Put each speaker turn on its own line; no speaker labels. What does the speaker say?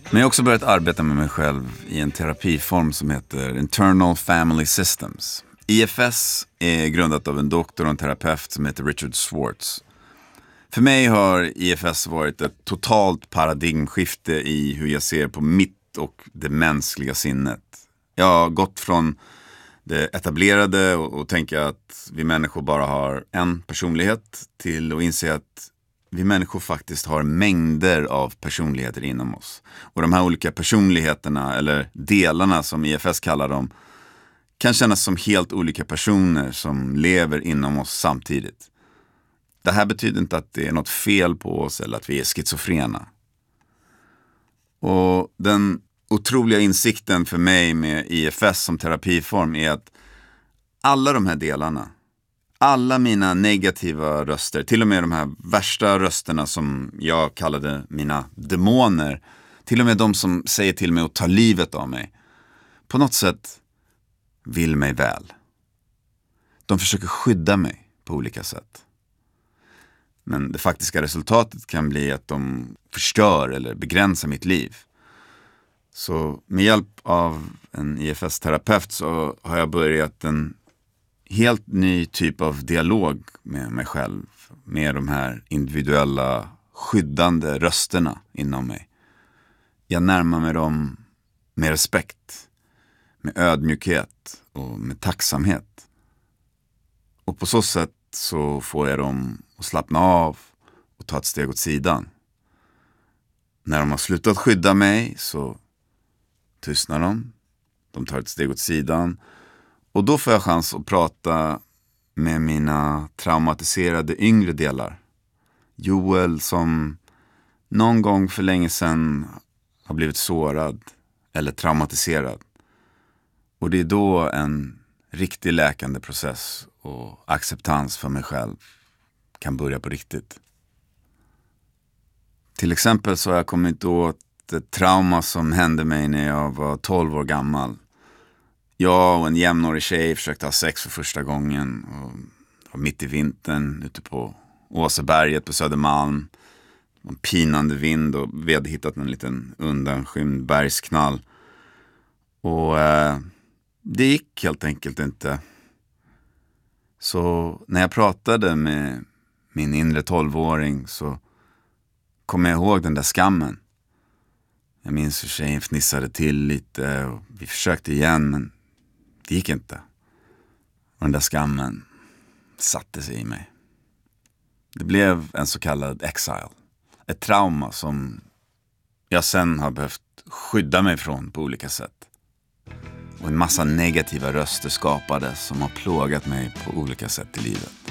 Men jag har också börjat arbeta med mig själv i en terapiform som heter Internal Family Systems. IFS är grundat av en doktor och en terapeut som heter Richard Schwartz. För mig har IFS varit ett totalt paradigmskifte i hur jag ser på mitt och det mänskliga sinnet. Jag har gått från det etablerade och tänka att vi människor bara har en personlighet till att inse att vi människor faktiskt har mängder av personligheter inom oss. Och de här olika personligheterna, eller delarna som IFS kallar dem, kan kännas som helt olika personer som lever inom oss samtidigt. Det här betyder inte att det är något fel på oss eller att vi är schizofrena. Och den otroliga insikten för mig med IFS som terapiform är att alla de här delarna, alla mina negativa röster, till och med de här värsta rösterna som jag kallade mina demoner, till och med de som säger till mig att ta livet av mig, på något sätt vill mig väl. De försöker skydda mig på olika sätt. Men det faktiska resultatet kan bli att de förstör eller begränsar mitt liv. Så med hjälp av en IFS-terapeut så har jag börjat en helt ny typ av dialog med mig själv. Med de här individuella skyddande rösterna inom mig. Jag närmar mig dem med respekt, med ödmjukhet och med tacksamhet. Och på så sätt så får jag dem att slappna av och ta ett steg åt sidan. När de har slutat skydda mig så tystnar de. De tar ett steg åt sidan. Och då får jag chans att prata med mina traumatiserade yngre delar. Joel som någon gång för länge sedan har blivit sårad eller traumatiserad. Och det är då en riktig läkande process och acceptans för mig själv kan börja på riktigt. Till exempel så har jag kommit åt ett trauma som hände mig när jag var 12 år gammal. Jag och en jämnårig tjej försökte ha sex för första gången och mitt i vintern ute på Åseberget på Södermalm. En pinande vind och vi hade hittat en liten undanskymd bergsknall. Och det gick helt enkelt inte. Så när jag pratade med min inre 12-åring så kom jag ihåg den där skammen. Jag minns hur tjejen fnissade till lite och vi försökte igen men det gick inte. Och den där skammen satte sig i mig. Det blev en så kallad exile. Ett trauma som jag sen har behövt skydda mig från på olika sätt. Och en massa negativa röster skapades som har plågat mig på olika sätt i livet.